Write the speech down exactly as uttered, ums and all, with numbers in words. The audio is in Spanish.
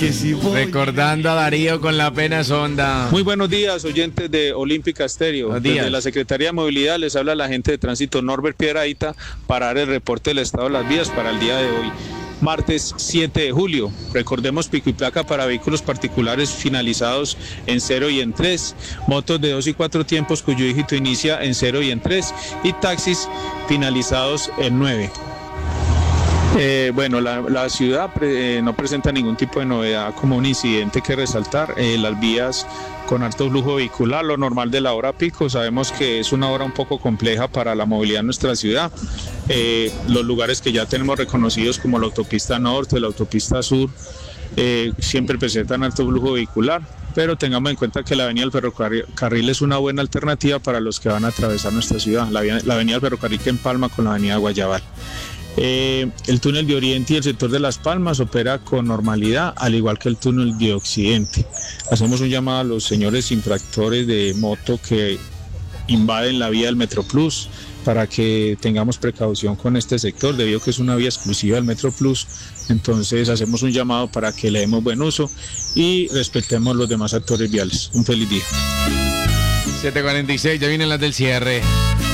Recordando a Darío con la pena sonda. Muy buenos días, oyentes de Olímpica Estéreo. Buenos días. Desde la Secretaría de Movilidad les habla la agente de tránsito Norbert Piedrahita para dar el reporte del estado de las vías para el día de hoy, martes siete de julio. Recordemos pico y placa para vehículos particulares finalizados en cero y en tres, motos de dos y cuatro tiempos cuyo dígito inicia en cero y en tres y taxis finalizados en nueve. Eh, bueno, la, la ciudad pre, eh, no presenta ningún tipo de novedad como un incidente que resaltar. Eh, las vías con alto flujo vehicular, lo normal de la hora pico. Sabemos que es una hora un poco compleja para la movilidad en nuestra ciudad. Eh, los lugares que ya tenemos reconocidos como la autopista norte, la autopista sur, eh, siempre presentan alto flujo vehicular, pero tengamos en cuenta que la avenida del ferrocarril es una buena alternativa para los que van a atravesar nuestra ciudad. La, la avenida del ferrocarril que empalma con la avenida Guayabal. Eh, el túnel de Oriente y el sector de Las Palmas opera con normalidad, al igual que el túnel de Occidente. Hacemos un llamado a los señores infractores de moto que invaden la vía del Metroplus para que tengamos precaución con este sector, debido a que es una vía exclusiva del Metroplus. Entonces hacemos un llamado para que le demos buen uso y respetemos los demás actores viales. Un feliz día. siete cuarenta y seis, ya vienen las del cierre.